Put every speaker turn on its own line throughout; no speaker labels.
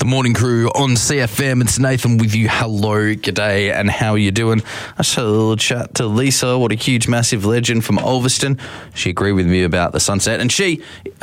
The morning crew on CFM. It's Nathan with you. Hello, g'day, and how are you doing? I just had a little chat to Lisa. What a huge, massive legend from Ulverston. She agreed with me about the sunset, and she...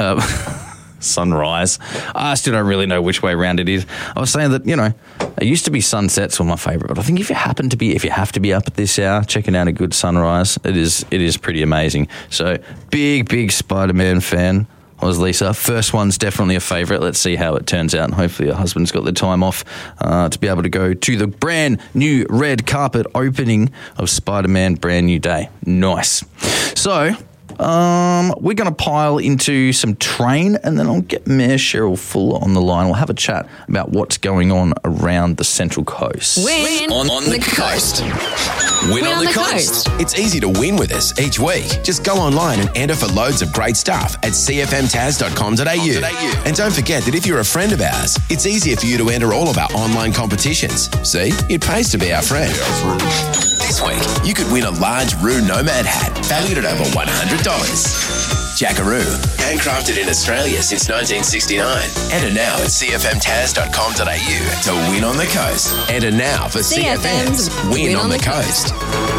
sunrise. I still don't really know which way around it is. I was saying that, it used to be sunsets were my favourite, but I think if you have to be up at this hour, checking out a good sunrise, it is pretty amazing. So, big Spider-Man fan was Lisa. First one's definitely a favourite. Let's see how it turns out, and hopefully her husband's got the time off to be able to go to the brand new red carpet opening of Spider-Man Brand New Day. Nice. So... we're going to pile into some train, and then I'll get Mayor Cheryl Fuller on the line. We'll have a chat about what's going on around the Central Coast.
Win on the coast. Win on the coast.
It's easy to win with us each week. Just go online and enter for loads of great stuff at cfmtaz.com.au. And don't forget that if you're a friend of ours, it's easier for you to enter all of our online competitions. See, it pays to be our friend. This week, you could win a large Roo Nomad hat valued at over $100. Jackaroo, handcrafted in Australia since 1969. Enter now at cfmtaz.com.au to win on the coast. Enter now for CFM's Win on the Coast.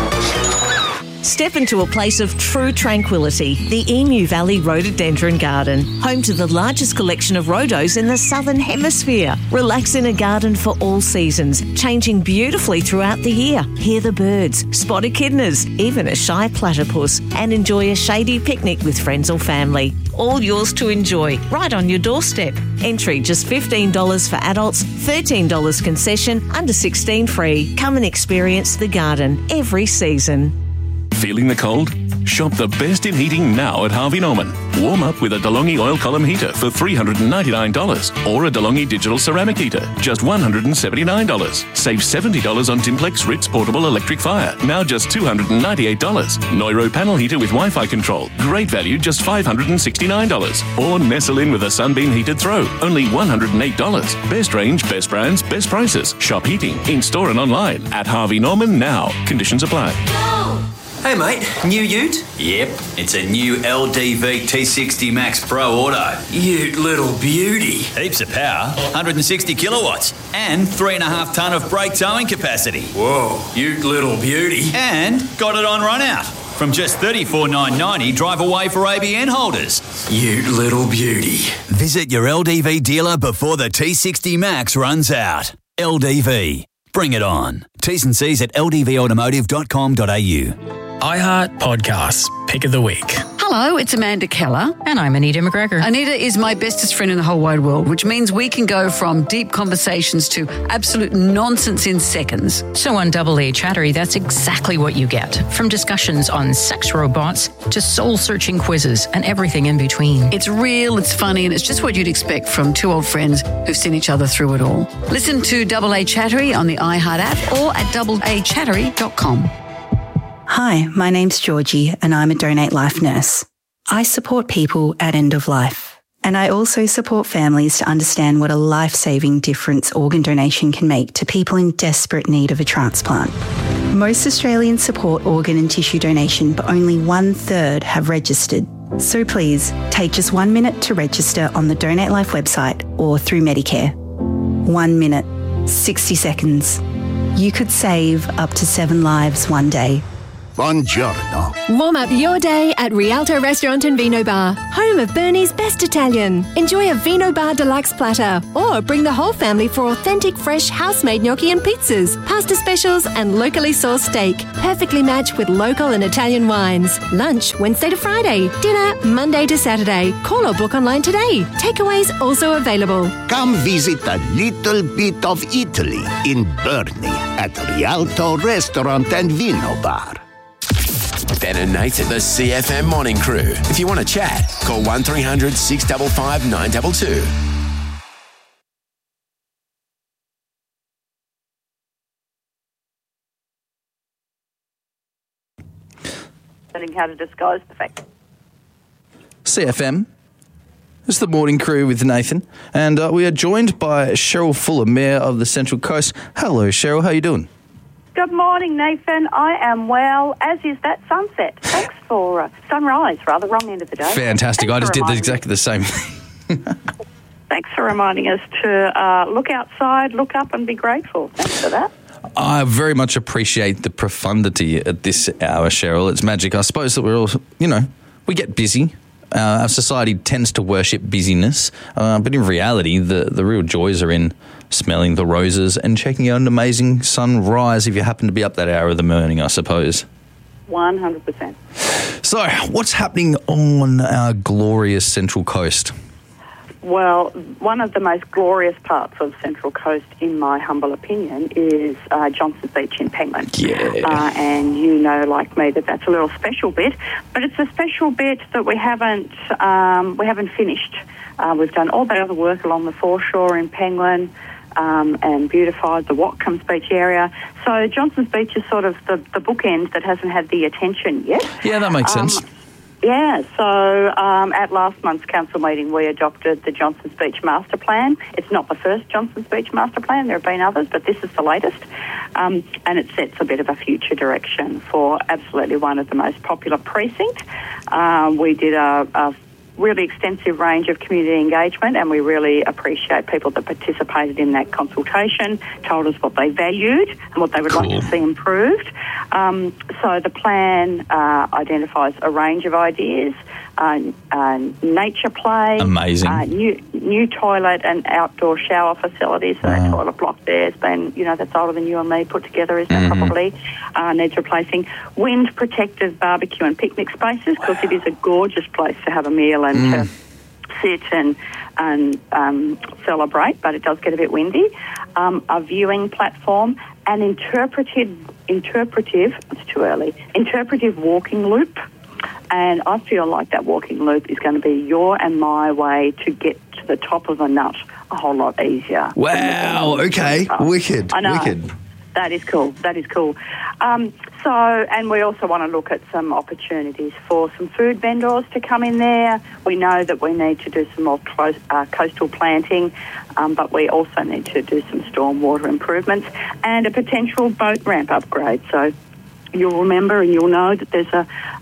Step into a place of true tranquility, the Emu Valley Rhododendron Garden, home to the largest collection of rhodos in the Southern Hemisphere. Relax in a garden for all seasons, changing beautifully throughout the year. Hear the birds, spot echidnas, even a shy platypus, and enjoy a shady picnic with friends or family. All yours to enjoy, right on your doorstep. Entry just $15 for adults, $13 concession, under 16 free. Come and experience the garden every season.
Feeling the cold? Shop the best in heating now at Harvey Norman. Warm up with a DeLonghi oil column heater for $399 or a DeLonghi digital ceramic heater, just $179. Save $70 on Timplex Ritz portable electric fire, now just $298. Neuro panel heater with Wi-Fi control, great value, just $569. Or Nestle in with a Sunbeam heated throw, only $108. Best range, best brands, best prices. Shop heating, in-store and online at Harvey Norman now. Conditions apply.
Hey mate, new ute?
Yep, it's a new LDV T60 Max Pro Auto.
Ute little beauty.
Heaps of power, 160 kilowatts, and 3.5 tonne of brake towing capacity.
Whoa, ute little beauty.
And got it on run out. From just $34,990, drive away for ABN holders.
Ute little beauty.
Visit your LDV dealer before the T60 Max runs out. LDV. Bring it on. T's and C's at ldvautomotive.com.au.
iHeart Podcasts, Pick of the Week.
Hello, it's Amanda Keller.
And I'm Anita McGregor.
Anita is my bestest friend in the whole wide world, which means we can go from deep conversations to absolute nonsense in seconds.
So on Double A Chattery, that's exactly what you get. From discussions on sex robots to soul-searching quizzes and everything in between.
It's real, it's funny, and it's just what you'd expect from two old friends who've seen each other through it all. Listen to Double A Chattery on the iHeart app or at doubleachattery.com.
Hi, my name's Georgie and I'm a Donate Life nurse. I support people at end of life. And I also support families to understand what a life-saving difference organ donation can make to people in desperate need of a transplant. Most Australians support organ and tissue donation, but only 1/3 have registered. So please, take just 1 minute to register on the Donate Life website or through Medicare. 1 minute, 60 seconds. You could save up to 7 lives one day.
Buongiorno.
Warm up your day at Rialto Restaurant and Vino Bar, home of Bernie's Best Italian. Enjoy a Vino Bar Deluxe platter or bring the whole family for authentic fresh house-made gnocchi and pizzas, pasta specials and locally sourced steak, perfectly matched with local and Italian wines. Lunch Wednesday to Friday, dinner Monday to Saturday. Call or book online today. Takeaways also available.
Come visit a little bit of Italy in Bernie at Rialto Restaurant and Vino Bar.
Ben and Nathan, the CFM Morning Crew. If you want to chat, call 1300 655 922.
Learning how to disguise the fact.
CFM. This is the Morning Crew with Nathan, and we are joined by Cheryl Fuller, Mayor of the Central Coast. Hello, Cheryl. How are you doing?
Good morning, Nathan. I am well, as is that sunset. Thanks for sunrise, rather, wrong end of the day.
Fantastic. I just did exactly the same thing.
Thanks for reminding us to look outside, look up and be grateful. Thanks for that.
I very much appreciate the profundity at this hour, Cheryl. It's magic. I suppose that we're all, we get busy. Our society tends to worship busyness, but in reality, the real joys are in smelling the roses and checking out an amazing sunrise if you happen to be up that hour of the morning, I suppose.
100%.
So, what's happening on our glorious Central Coast?
Well, one of the most glorious parts of Central Coast, in my humble opinion, is Johnson's Beach in Penguin.
Yeah.
And you know, like me, that's a little special bit, but it's a special bit that we haven't finished. We've done all that other work along the foreshore in Penguin and beautified the Watkins Beach area. So Johnson's Beach is sort of the bookend that hasn't had the attention yet.
Yeah, that makes sense.
Yeah, so at last month's council meeting, we adopted the Johnson's Beach Master Plan. It's not the first Johnson's Beach Master Plan. There have been others, but this is the latest. And it sets a bit of a future direction for absolutely one of the most popular precincts. We did a really extensive range of community engagement, and we really appreciate people that participated in that consultation, told us what they valued and what they would like to see improved. So the plan identifies a range of ideas, nature play,
amazing,
new toilet and outdoor shower facilities. So that toilet block there has been, that's older than you and me put together, isn't it, probably? Needs replacing. Wind protected barbecue and picnic spaces, because it is a gorgeous place to have a meal and to sit and celebrate, but it does get a bit windy. A viewing platform, an interpretive, it's too early, interpretive walking loop. And I feel like that walking loop is going to be your and my way to get to the top of a nut a whole lot easier.
Wow, okay, wicked,
I know.
wicked.
That is cool. And we also want to look at some opportunities for some food vendors to come in there. We know that we need to do some more coastal planting, but we also need to do some stormwater improvements and a potential boat ramp upgrade. So you'll remember and you'll know that there's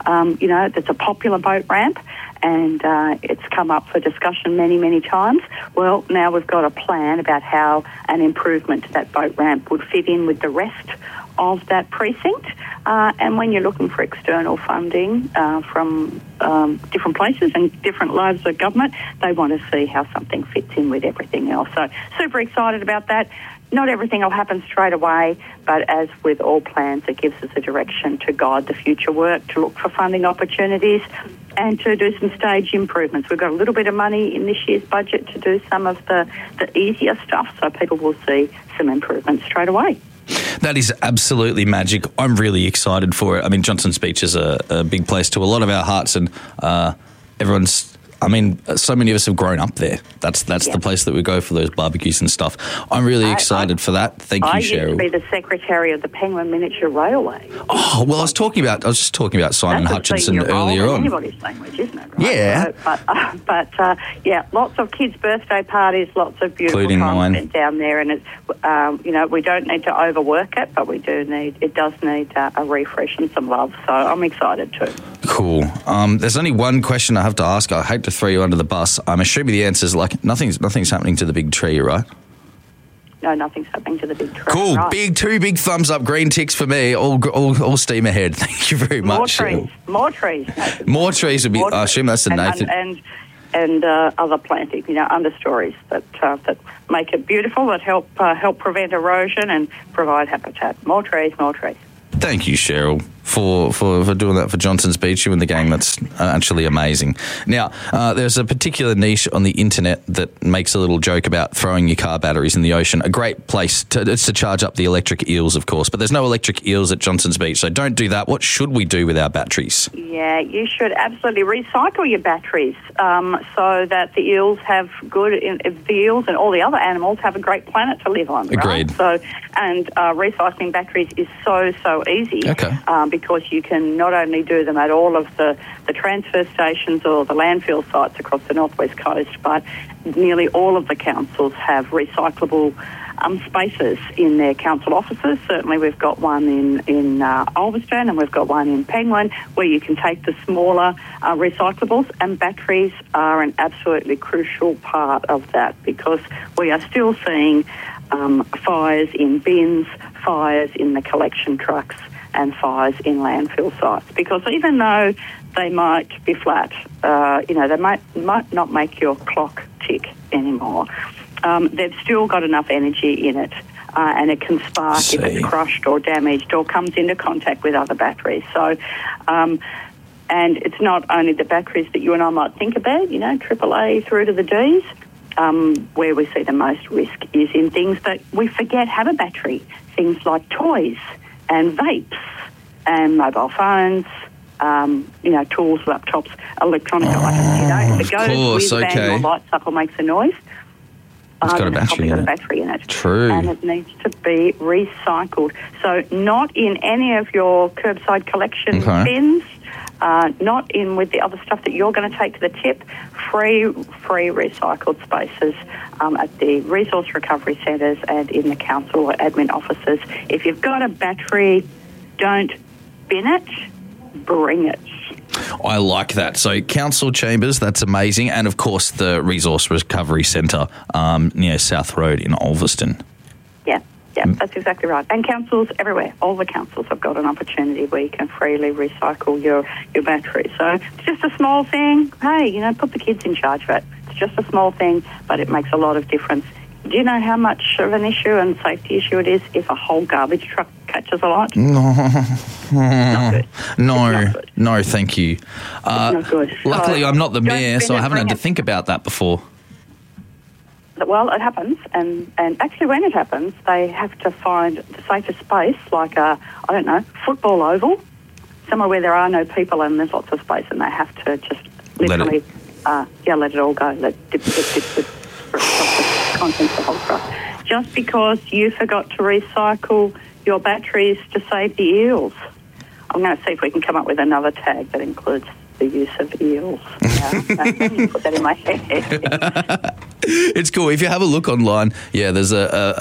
a popular boat ramp, and it's come up for discussion many, many times. Well, now we've got a plan about how an improvement to that boat ramp would fit in with the rest of that precinct. And when you're looking for external funding from different places and different levels of government, they want to see how something fits in with everything else. So super excited about that. Not everything will happen straight away, but as with all plans, it gives us a direction to guide the future work, to look for funding opportunities and to do some stage improvements. We've got a little bit of money in this year's budget to do some of the easier stuff, so people will see some improvements straight away.
That is absolutely magic. I'm really excited for it. I mean, Johnson's Beach is a big place to a lot of our hearts, and everyone's... so many of us have grown up there. That's the place that we go for those barbecues and stuff. I'm really excited for that. Thank you, Cheryl.
I used to be the secretary of the Penguin Miniature Railway.
Oh, well, I was just talking about Simon Hutchinson earlier on.
Anybody's language, isn't it? Right?
Yeah.
But lots of kids' birthday parties, lots of beautiful time spent down there, and it's we don't need to overwork it, but it does need a refresh and some love. So I'm excited too.
Cool. There's only one question I have to ask. I hate to throw you under the bus. I'm assuming the answer is nothing's happening to the big tree, right?
No, nothing's happening to the big tree.
Cool.
Right.
Two big thumbs up, green ticks for me. All steam ahead. Thank you very much.
More trees.
More trees would be. I assume that's the Nathan.
And other planting, understories that make it beautiful, that help prevent erosion and provide habitat. More trees.
Thank you, Cheryl, for doing that for Johnson's Beach. You and the gang, that's actually amazing. Now, there's a particular niche on the internet that makes a little joke about throwing your car batteries in the ocean. A great place to charge up the electric eels, of course, but there's no electric eels at Johnson's Beach, so don't do that. What should we do with our batteries?
Yeah, you should absolutely recycle your batteries so that the eels have the eels and all the other animals have a great planet to live on.
Agreed.
Right? And recycling batteries is so easy.
Okay.
Because you can not only do them at all of the transfer stations or the landfill sites across the northwest coast, but nearly all of the councils have recyclable spaces in their council offices. Certainly we've got one in Ulverston, and we've got one in Penguin where you can take the smaller recyclables, and batteries are an absolutely crucial part of that, because we are still seeing fires in bins, fires in the collection trucks, and fires in landfill sites. Because even though they might be flat, they might not make your clock tick anymore, they've still got enough energy in it, and it can spark if it's crushed or damaged or comes into contact with other batteries. So, and it's not only the batteries that you and I might think about, AAA through to the Ds. Where we see the most risk is in things that we forget have a battery, things like toys and vapes and mobile phones, tools, laptops, electronic items. If it goes with bang or lights up or makes a noise,
it's got a
battery in it.
True.
And it needs to be recycled. So not in any of your curbside collection bins, not in with the other stuff that you're going to take to the tip. Free recycled spaces at the resource recovery centres and in the council or admin offices. If you've got a battery, don't bin it, bring it.
I like that. So council chambers, that's amazing. And, of course, the Resource Recovery Centre near South Road in Ulverston.
Yeah, that's exactly right. And councils everywhere, all the councils have got an opportunity where you can freely recycle your battery. So it's just a small thing. Hey, put the kids in charge of it. It's just a small thing, but it makes a lot of difference. Do you know how much of an issue and safety issue it is if a whole garbage truck catches a light?
No, thank you.
It's not good.
Luckily, I'm not the mayor, so I haven't had to think about that before.
Well, it happens, and actually when it happens, they have to find the safest space, like a, football oval, somewhere where there are no people and there's lots of space, and they have to just literally, let it all go, let dip, the contents of the whole truck. Just because you forgot to recycle your batteries to save the eels. I'm going to see if we can come up with another tag that includes the use of eels. Put that in my head.
It's cool. If you have a look online, there's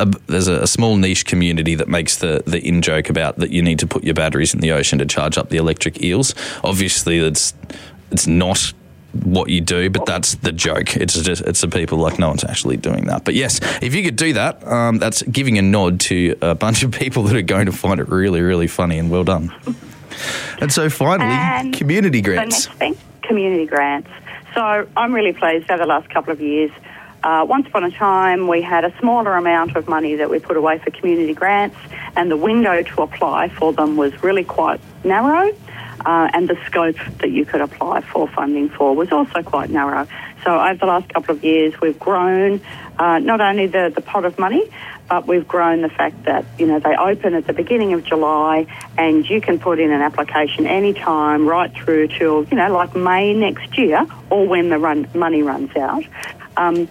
a small niche community that makes the in-joke about that you need to put your batteries in the ocean to charge up the electric eels. Obviously, it's not what you do, but that's the joke. It's the people like no one's actually doing that. But yes, if you could do that, that's giving a nod to a bunch of people that are going to find it really, really funny, and well done. And so finally, community grants.
The next thing, community grants. So I'm really pleased over the last couple of years. Once upon a time, we had a smaller amount of money that we put away for community grants, and the window to apply for them was really quite narrow, and the scope that you could apply for funding for was also quite narrow. So over the last couple of years, we've grown not only the pot of money, but we've grown the fact that, they open at the beginning of July, and you can put in an application any time right through till, like May next year, or when the money runs out. And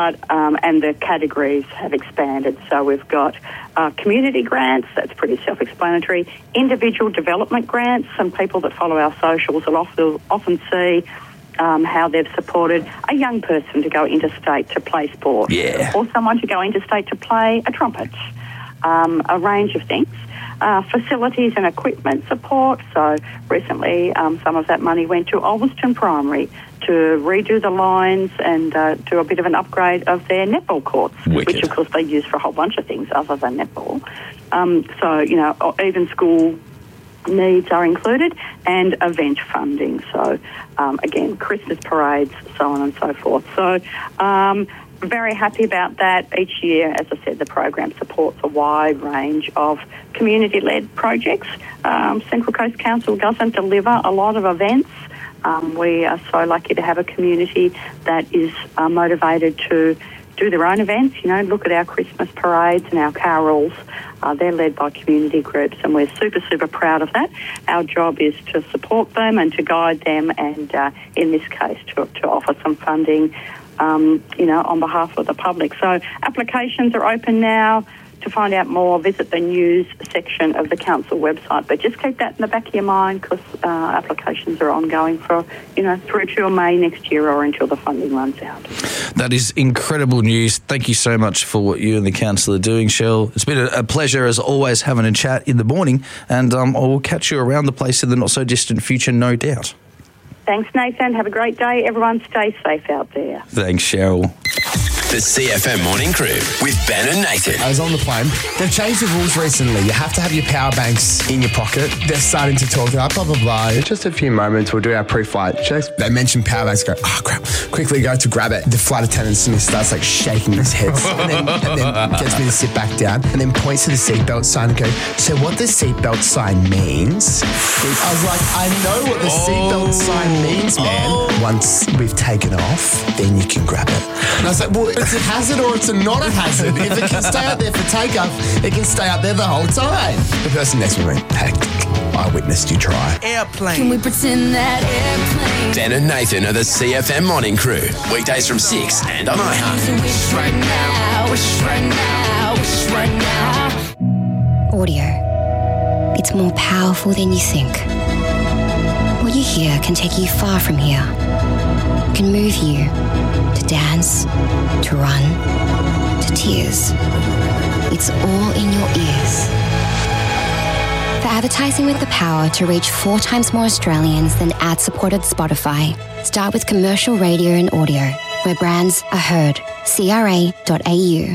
the categories have expanded. So we've got community grants, that's pretty self-explanatory. Individual development grants, some people that follow our socials will often see how they've supported a young person to go interstate to play sport, or someone to go interstate to play a trumpet, a range of things. Facilities and equipment support. So recently some of that money went to Ulverston Primary to redo the lines and do a bit of an upgrade of their netball courts, which of course they use for a whole bunch of things other than netball. Even school needs are included, and event funding. So again, Christmas parades, so on and so forth. So very happy about that. Each year, as I said, the program supports a wide range of community-led projects. Central Coast Council doesn't deliver a lot of events. We are so lucky to have a community that is motivated to do their own events. Look at our Christmas parades and our carols. They're led by community groups, and we're super, super proud of that. Our job is to support them and to guide them, and in this case, to offer some funding on behalf of the public. So applications are open now To find out more, visit the news section of the council website. But just keep that in the back of your mind because applications are ongoing for, through till May next year or until the funding runs out.
That is incredible news. Thank you so much for what you and the council are doing, Shell. It's been a pleasure, as always, having a chat in the morning, and I will catch you around the place in the not-so-distant future, no doubt.
Thanks, Nathan. Have a great day. Everyone stay safe out there.
Thanks, Cheryl.
The CFM Morning Crew with Ben and Nathan.
I was on the plane. They've changed the rules recently. You have to have your power banks in your pocket. They're starting to talk about blah, blah, blah. In just a few moments, we'll do our pre-flight checks. They mention power banks, go, oh, crap. Quickly go to grab it. The flight attendant starts shaking his head and then gets me to sit back down and then points to the seatbelt sign and go, so what the seatbelt sign means? I was like, I know what the seatbelt sign means, man. Once we've taken off, then you can grab it. And I was like, well, it's a hazard or it's not a hazard. If it can stay out there for takeoff, it can stay out there the whole time. The person next to me went, hey, I witnessed you try.
Airplane. Can we pretend that airplane?
Ben and Nathan are the CFM Morning Crew. Weekdays from 6 and on iHeart.
Wish right now, wish right now, wish right now.
Audio. It's more powerful than you think. What you hear can take you far from here. It can move you to dance, to run, to tears. It's all in your ears. For advertising with the power to reach 4 times more Australians than ad-supported Spotify, start with commercial radio and audio, where brands are heard. CRA.au.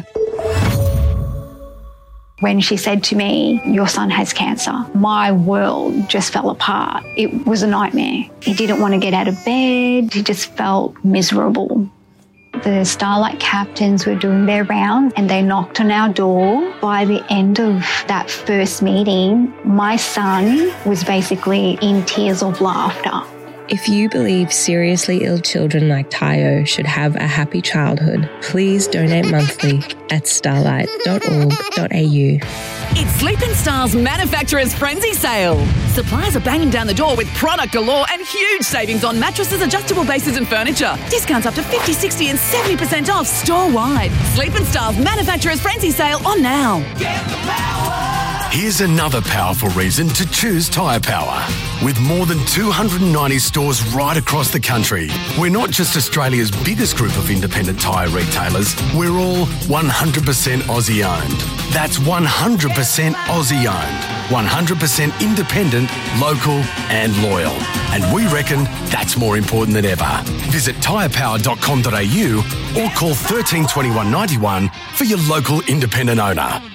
When she said to me, your son has cancer, my world just fell apart. It was a nightmare. He didn't want to get out of bed. He just felt miserable. The Starlight captains were doing their rounds and they knocked on our door. By the end of that first meeting, my son was basically in tears of laughter.
If you believe seriously ill children like Tayo should have a happy childhood, please donate monthly at starlight.org.au.
It's Sleep & Style's Manufacturer's Frenzy Sale. Suppliers are banging down the door with product galore and huge savings on mattresses, adjustable bases and furniture. Discounts up to 50, 60 and 70% off store-wide. Sleep & Style's Manufacturer's Frenzy Sale on now.
Get the power. Here's another powerful reason to choose Tyre Power. With more than 290 stores right across the country, we're not just Australia's biggest group of independent tyre retailers, we're all 100% Aussie owned. That's 100% Aussie owned, 100% independent, local and loyal. And we reckon that's more important than ever. Visit tyrepower.com.au or call 13 21 91 for your local independent owner.